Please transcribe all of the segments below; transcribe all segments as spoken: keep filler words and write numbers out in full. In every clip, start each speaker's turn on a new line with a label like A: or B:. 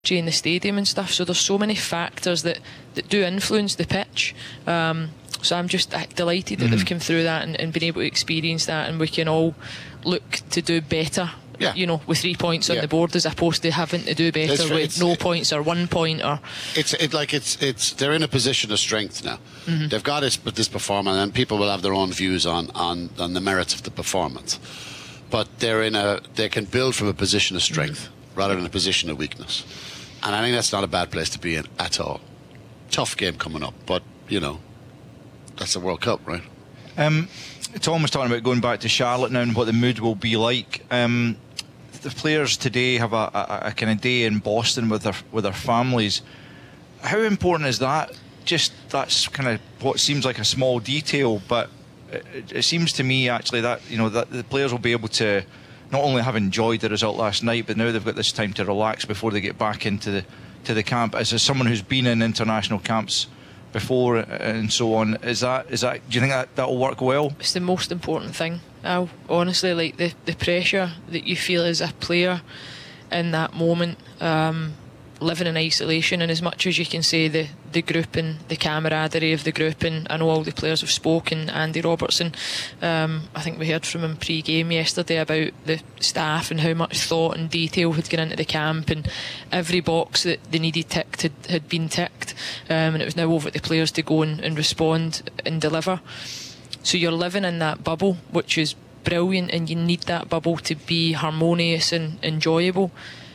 A: in the stadium and stuff. So there's so many factors that, that do influence the pitch. Um, so I'm just delighted that mm. they've come through that and, and been able to experience that, and we can all look to do better. Yeah. You know, with three points on yeah. the board, as opposed to having to do better it's, with it's, no points or one point. Or
B: it's it, like it's it's they're in a position of strength now. Mm-hmm. They've got this, this performance, and people will have their own views on, on, on the merits of the performance. But they're in a they can build from a position of strength mm-hmm. rather than a position of weakness, and I think that's not a bad place to be in at all. Tough game coming up, but you know, that's the World Cup, right?
C: Um, Tom was talking about going back to Charlotte now and what the mood will be like. Um, the players today have a, a, a kind of day in Boston with their with their families. How important is that? Just that's kind of what seems like a small detail, but it, it seems to me actually that you know that the players will be able to not only have enjoyed the result last night, but now they've got this time to relax before they get back into the to the camp. As, as someone who's been in international camps before and so on, is that is that do you think that that will work well?
A: It's the most important thing. Al, honestly, like the the pressure that you feel as a player in that moment, um, living in isolation, and as much as you can say the the group and the camaraderie of the group, and I know all the players have spoken. Andy Robertson, um, I think we heard from him pre-game yesterday about the staff and how much thought and detail had gone into the camp, and every box that they needed ticked had, had been ticked, um, and it was now over to the players to go and, and respond and deliver. So you're living in that bubble, which is brilliant, and you need that bubble to be harmonious and enjoyable.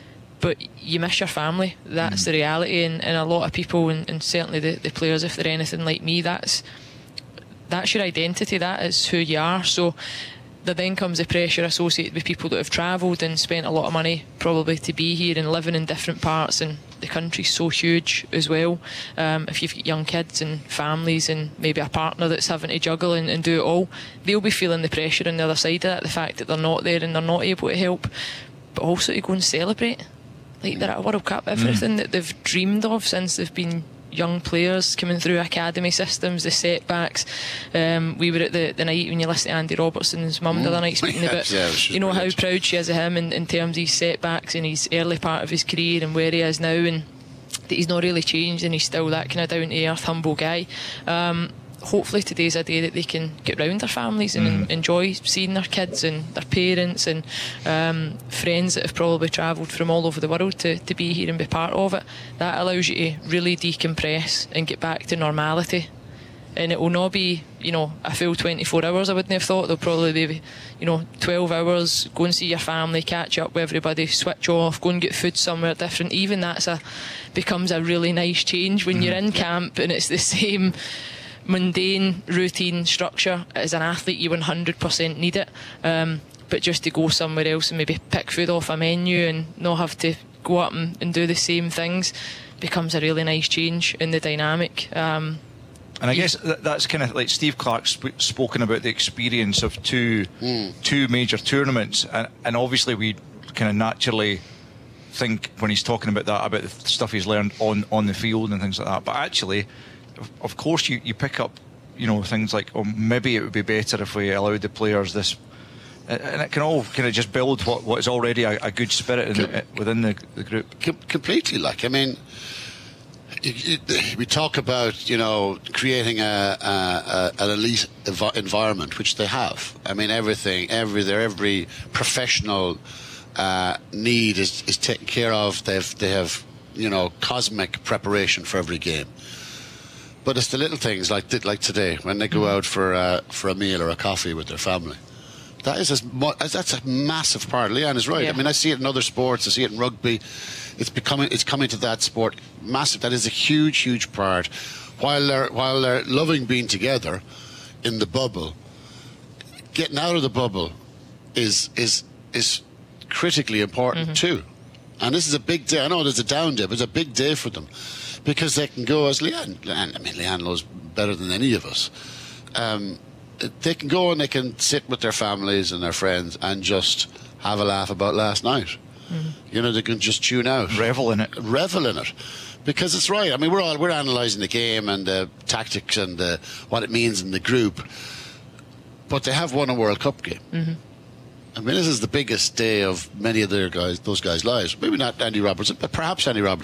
A: But you miss your family. That's mm. the reality, and, and a lot of people, and, and certainly the, the players, if they're anything like me, that's that's your identity, that is who you are. So there then comes the pressure associated with people that have travelled and spent a lot of money probably to be here and living in different parts, and the country's so huge as well. Um, if you've got young kids and families and maybe a partner that's having to juggle and, and do it all, they'll be feeling the pressure on the other side of that, the fact that they're not there and they're not able to help, but also to go and celebrate. Like they're at a World Cup, everything mm. that they've dreamed of since they've been young players coming through academy systems, the setbacks. Um, we were at the, the night when you listen to Andy Robertson's mum mm. the other night speaking yeah, about yeah, you know brilliant. How proud she is of him in, in terms of his setbacks in his early part of his career and where he is now, and that he's not really changed and he's still that kind of down to earth, humble guy. Um, hopefully today's a day that they can get round their families and mm. enjoy seeing their kids and their parents and um, friends that have probably travelled from all over the world to, to be here and be part of it. That allows you to really decompress and get back to normality. And it will not be, you know, a full twenty-four hours, I wouldn't have thought. There'll probably be, you know, twelve hours, go and see your family, catch up with everybody, switch off, go and get food somewhere different. Even that's a becomes a really nice change when mm. you're in camp and it's the same mundane routine structure. As an athlete you one hundred percent need it, um, but just to go somewhere else and maybe pick food off a menu and not have to go up and, and do the same things becomes a really nice change in the dynamic. um,
C: and I guess that's kind of like Steve Clarke's sp- spoken about the experience of two mm. two major tournaments, and, and obviously we kind of naturally think when he's talking about that about the stuff he's learned on, on the field and things like that, but actually of course you, you pick up, you know, things like, oh, maybe it would be better if we allowed the players this, and it can all kind of just build what, what is already a, a good spirit in Com- the, within the, the group.
B: Com- completely, like, I mean, it, it, we talk about, you know, creating a, a, a an elite ev- environment, which they have. I mean, everything, every their every professional uh, need is, is taken care of. They've they have, you know, cosmic preparation for every game. But it's the little things like like today when they go mm. out for uh, for a meal or a coffee with their family. That is as mu- that's a massive part. Leanne is right. Yeah. I mean, I see it in other sports. I see it in rugby. It's becoming it's coming to that sport. Massive. That is a huge, huge part. While they're while they're loving being together in the bubble, getting out of the bubble is is is critically important mm-hmm. too. And this is a big day. I know there's a down day, but it's a big day for them. Because they can go, as Leanne, Leanne, I mean, Leanne knows better than any of us. Um, they can go and they can sit with their families and their friends and just have a laugh about last night. Mm-hmm. You know, they can just tune out,
C: revel in it,
B: revel in it, because it's right. I mean, we're all we're analysing the game and the tactics and the, what it means in the group, but they have won a World Cup game. Mm-hmm. I mean, this is the biggest day of many of their guys, those guys' lives. Maybe not Andy Robertson, but perhaps Andy Robertson.